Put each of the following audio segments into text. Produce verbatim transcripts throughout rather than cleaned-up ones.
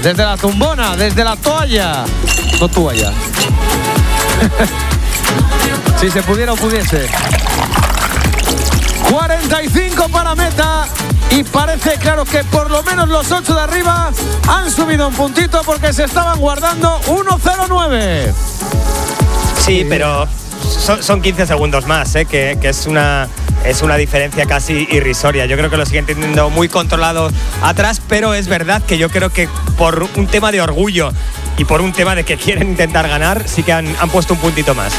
desde la tumbona, desde la toalla. No toalla. Si se pudiera o pudiese. cuarenta y cinco para meta. Y parece claro que por lo menos los ocho de arriba han subido un puntito porque se estaban guardando uno cero nueve. Sí, pero son, son quince segundos más, ¿eh? que, que es una... Es una diferencia casi irrisoria. Yo creo que lo siguen teniendo muy controlado atrás, pero es verdad que yo creo que por un tema de orgullo y por un tema de que quieren intentar ganar, sí que han, han puesto un puntito más.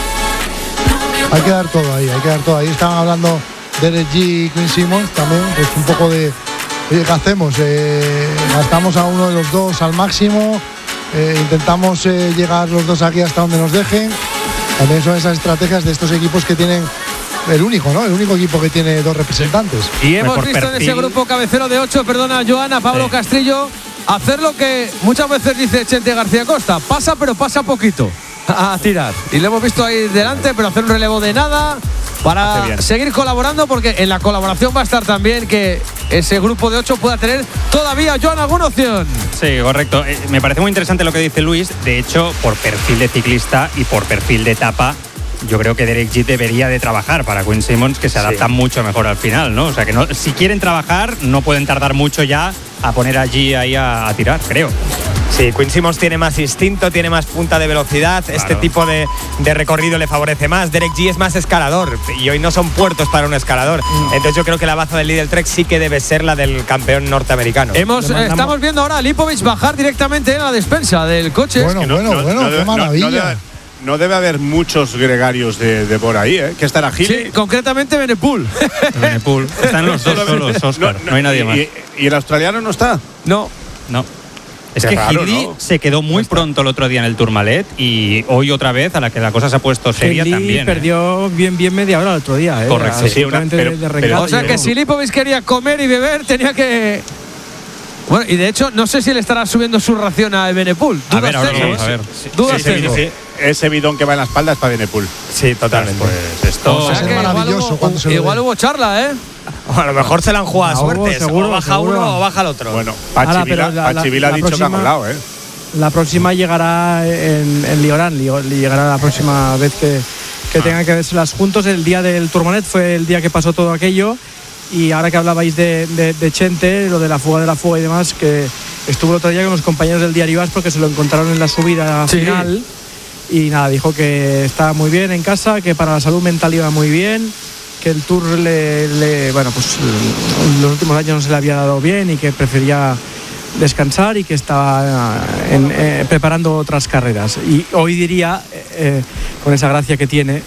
Hay que dar todo ahí, hay que dar todo ahí. Estaban hablando de Derek Jeet y Quinn Simmons también, pues un poco de, oye, ¿qué hacemos? Eh, gastamos a uno de los dos al máximo, eh, intentamos eh, llegar los dos aquí hasta donde nos dejen. También son esas estrategias de estos equipos que tienen el único, ¿no? El único equipo que tiene dos representantes. Y hemos visto perfil en ese grupo cabecero de ocho, perdona, Joana, Pablo sí. Castrillo, hacer lo que muchas veces dice Chente García Costa, pasa pero pasa poquito a tirar. Y lo hemos visto ahí delante, pero hacer un relevo de nada para seguir colaborando, porque en la colaboración va a estar también que ese grupo de ocho pueda tener todavía, Joan, alguna opción. Sí, correcto. Eh, me parece muy interesante lo que dice Luis. De hecho, por perfil de ciclista y por perfil de etapa, yo creo que Derek Jeet debería de trabajar para Quinn Simmons, que se adapta sí. mucho mejor al final, ¿no? O sea, que no, si quieren trabajar, no pueden tardar mucho ya a poner allí ahí a, a tirar, creo. Sí, Quinn Simmons tiene más instinto, tiene más punta de velocidad, claro. Este tipo de, de recorrido le favorece más. Derek Jeet es más escalador y hoy no son puertos para un escalador. Mm. Entonces yo creo que la baza del Lidl Trek sí que debe ser la del campeón norteamericano. Hemos, eh, estamos viendo ahora a Lipovic bajar directamente en la despensa del coche. Bueno, es que no, bueno, no, bueno, no, qué no, maravilla. No, no debe, no debe haber muchos gregarios de, de por ahí, ¿eh? Que estará Gili. Sí, concretamente Benepul. Benepul. Están los dos solos, Oscar. No, no, no hay nadie más. ¿Y, ¿Y el australiano no está? No. No. Es Qué que raro, Hindley ¿no? se quedó muy pronto el otro día en el Tourmalet y hoy otra vez a la que la cosa se ha puesto seria Hindley también. perdió ¿eh? bien bien media hora el otro día. ¿eh? Correcto. Sí, una, pero, de pero, o sea que si Lipovic quería comer y beber, tenía que... Bueno, y de hecho, no sé si le estará subiendo su ración a Benepul. A ver, ahora tengo, vamos a ver. Dudas sí, tengo. sí, sí. Ese bidón que va en la espalda es para Benepul. Sí, totalmente. Pues esto... O sea que igual, hubo, igual hubo charla, ¿eh? O a lo mejor se la han jugado a no, suertes. seguro, o baja seguro. uno o baja el otro. Bueno, Pachivila ha dicho próxima, que ha colado, ¿eh? La próxima llegará en, en Liorán, llegará la próxima vez que, que ah. tengan que verselas juntos. El día del Tourmalet fue el día que pasó todo aquello. Y ahora que hablabais de, de, de Chente, lo de la fuga de la fuga y demás, que estuvo el otro día con los compañeros del diario As porque se lo encontraron en la subida sí. final. Y nada, dijo que estaba muy bien en casa, que para la salud mental iba muy bien, que el Tour le, le bueno, pues en los últimos años no se le había dado bien y que prefería descansar y que estaba en, eh, preparando otras carreras. Y hoy diría, eh, con esa gracia que tiene, eh,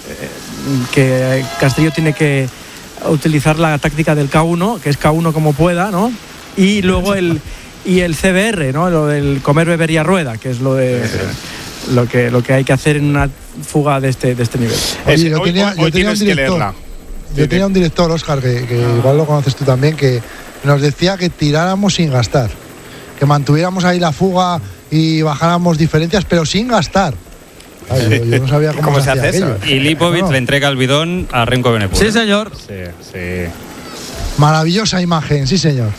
que Castillo tiene que utilizar la táctica del K uno, que es K uno como pueda, ¿no? Y luego el y el C B R, ¿no? Lo del comer, beber y a rueda, que es lo de lo que lo que hay que hacer en una fuga de este de este nivel. Oye, yo tenía, yo tenía un director, yo tenía un director, Óscar, que, que ah. igual lo conoces tú también, que nos decía que tiráramos sin gastar, que mantuviéramos ahí la fuga y bajáramos diferencias, pero sin gastar. Ay, yo, yo no sabía cómo, ¿Cómo se, se hace aquello. eso. Y Lipovic no. le entrega el bidón a Remco Benepul. Sí, señor. Sí, sí. Maravillosa imagen, sí, señor.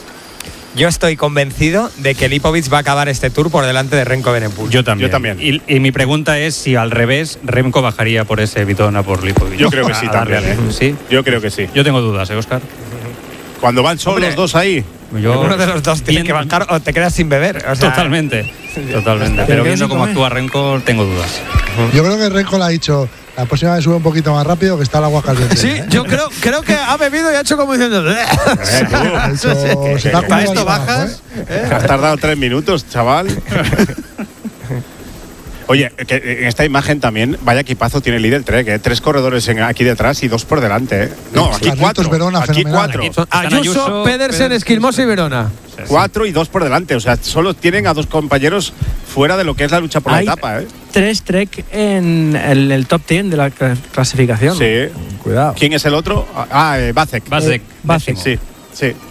Yo estoy convencido de que Lipovic va a acabar este Tour por delante de Remco Benepul. Yo también. Yo también. Y, y mi pregunta es si al revés Remco bajaría por ese bidón a por Lipovic. Yo creo que sí también. ¿eh? ¿Sí? Yo creo que sí. Yo tengo dudas, ¿eh, Óscar? Cuando van solos los dos ahí. Yo, uno de los dos tiene que bajar o te quedas sin beber. O sea, totalmente, totalmente. Pero viendo cómo actúa Remco, tengo dudas. Yo creo que Remco le ha dicho, la próxima vez sube un poquito más rápido que está el agua caliente. Sí, ¿eh? yo creo, creo que ha bebido y ha hecho como diciendo... Ha dicho, se ¿Para esto bajas? ¿Eh? Has tardado tres minutos, chaval. Oye, que en esta imagen también, vaya equipazo tiene el Lidl Trek, ¿eh? Tres corredores en, aquí detrás y dos por delante. ¿eh? No, aquí Carlitos cuatro. Verona, aquí fenomenal. cuatro. Son Ayuso, Ayuso, Pedersen, Esquilmosa y Verona. Sí, sí. Cuatro y dos por delante. O sea, solo tienen a dos compañeros fuera de lo que es la lucha por Hay la etapa. ¿eh? Tres Trek en el, el top diez de la clasificación. Sí. Cuidado. ¿Quién es el otro? Ah, eh, Vacek. Vacek. Vacek. Sí, sí.